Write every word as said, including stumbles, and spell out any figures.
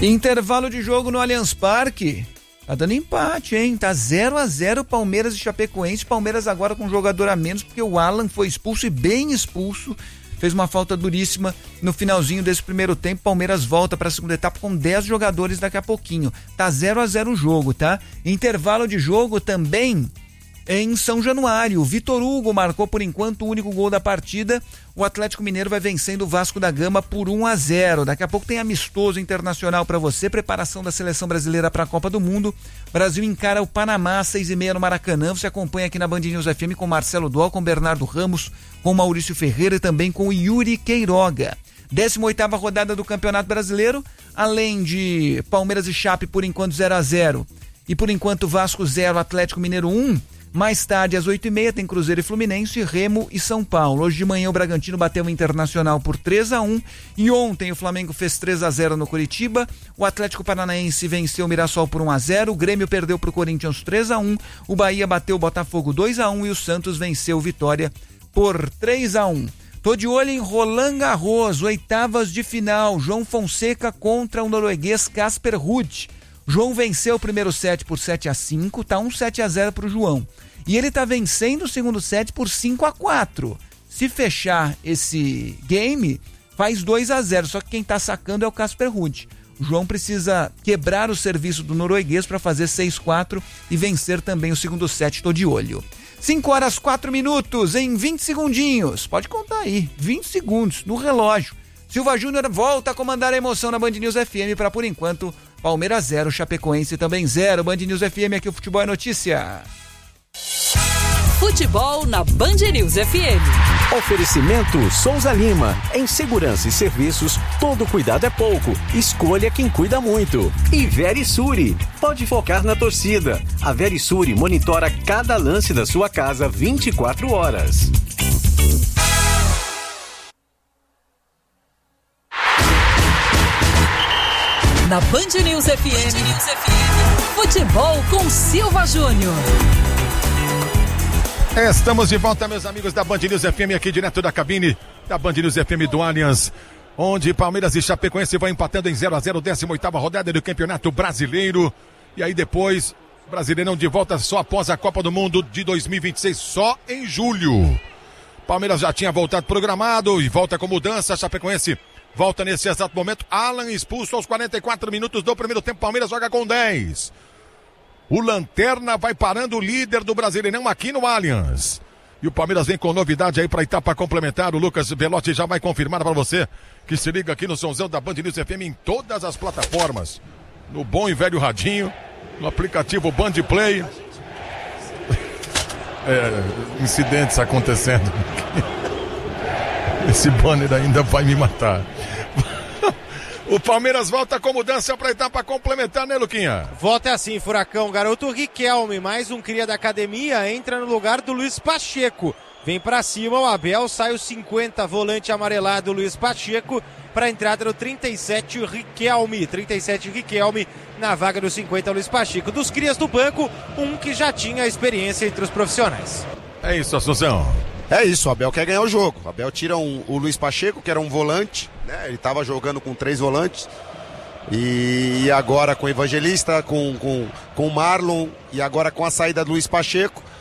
Intervalo de jogo no Allianz Parque. Tá dando empate, hein? Tá zero a zero Palmeiras e Chapecoense. Palmeiras agora com um jogador a menos, porque o Alan foi expulso e bem expulso. Fez uma falta duríssima no finalzinho desse primeiro tempo. Palmeiras volta para a segunda etapa com dez jogadores daqui a pouquinho. Tá zero a zero o jogo, tá? Intervalo de jogo também em São Januário. O Vitor Hugo marcou por enquanto o único gol da partida. O Atlético Mineiro vai vencendo o Vasco da Gama por um a zero. Daqui a pouco tem amistoso internacional para você, preparação da seleção brasileira para a Copa do Mundo. Brasil encara o Panamá às seis e meia no Maracanã. Você acompanha aqui na Band News F M com Marcelo Dual, com Bernardo Ramos, com Maurício Ferreira e também com Yuri Queiroga. décima oitava rodada do Campeonato Brasileiro, além de Palmeiras e Chape por enquanto zero a zero e por enquanto Vasco zero, Atlético Mineiro um. Mais tarde, às oito e meia, tem Cruzeiro e Fluminense, Remo e São Paulo. Hoje de manhã, o Bragantino bateu o Internacional por três a um. E ontem, o Flamengo fez três a zero no Curitiba. O Atlético Paranaense venceu o Mirassol por um a zero. O Grêmio perdeu para o Corinthians três a um. O Bahia bateu o Botafogo dois a um. E o Santos venceu o Vitória por três a um. Tô de olho em Roland Garros, oitavas de final. João Fonseca contra o norueguês Casper Ruud. João venceu o primeiro set por sete a cinco, tá um sete a zero pro João. E ele tá vencendo o segundo set por cinco a quatro. Se fechar esse game, faz dois a zero, só que quem tá sacando é o Casper Ruud. O João precisa quebrar o serviço do norueguês para fazer seis a quatro e vencer também o segundo set, tô de olho. cinco horas quatro minutos, em vinte segundinhos. Pode contar aí, vinte segundos no relógio. Silva Júnior volta a comandar a emoção na Band News F M para, por enquanto, Palmeiras zero, Chapecoense também zero. Band News F M, aqui o Futebol é Notícia. Futebol na Band News F M. Oferecimento Souza Lima. Em segurança e serviços, todo cuidado é pouco. Escolha quem cuida muito. E Verisure. Pode focar na torcida. A Verisure monitora cada lance da sua casa vinte e quatro horas. Na Band News F M, Band News F M. Futebol com Silva Júnior. Estamos de volta, meus amigos da Band News F M, aqui direto da cabine da Band News F M do Allianz, onde Palmeiras e Chapecoense vão empatando em zero a zero, décima oitava rodada do Campeonato Brasileiro. E aí depois, Brasileirão de volta só após a Copa do Mundo de dois mil e vinte e seis, só em julho. Palmeiras já tinha voltado programado e volta com mudança. Chapecoense volta nesse exato momento. Alan expulso aos quarenta e quatro minutos do primeiro tempo. Palmeiras joga com dez. O Lanterna vai parando o líder do Brasileirão aqui no Allianz. E o Palmeiras vem com novidade aí para a etapa complementar. O Lucas Belotti já vai confirmar para você que se liga aqui no somzão da Band News F M em todas as plataformas. No bom e velho radinho, no aplicativo Band Play. É, incidentes acontecendo. Esse banner ainda vai me matar. O Palmeiras volta com mudança para a etapa complementar, né, Luquinha? Volta é assim, Furacão. Garoto Riquelme, mais um cria da academia, entra no lugar do Luiz Pacheco. Vem para cima o Abel, sai o cinquenta, volante amarelado Luiz Pacheco, para a entrada do trinta e sete, Riquelme. trinta e sete, Riquelme, na vaga do cinquenta, Luiz Pacheco. Dos crias do banco, um que já tinha experiência entre os profissionais. É isso, Assunção. É isso, o Abel quer ganhar o jogo. O Abel tira um, o Luiz Pacheco, que era um volante, né? Ele estava jogando com três volantes. E agora com o Evangelista, com, com, com o Marlon, e agora com a saída do Luiz Pacheco,